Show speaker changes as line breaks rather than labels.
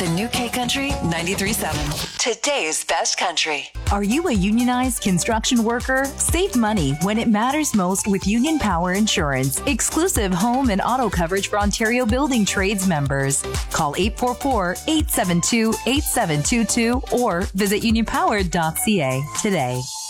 The new K Country 93.7. Today's best country.
Are you a unionized construction worker? Save money when it matters most with Union Power Insurance. Exclusive home and auto coverage for Ontario Building Trades members. Call 844-872-8722 or visit unionpower.ca today.